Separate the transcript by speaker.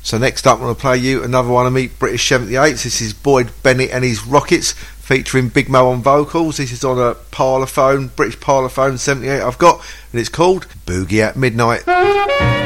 Speaker 1: So next up I'm going to play you another one of me British 78s. This is Boyd Bennett and his Rockets featuring Big Mo on vocals. This is on a Parlophone, British Parlophone 78 I've got, and it's called Boogie at Midnight.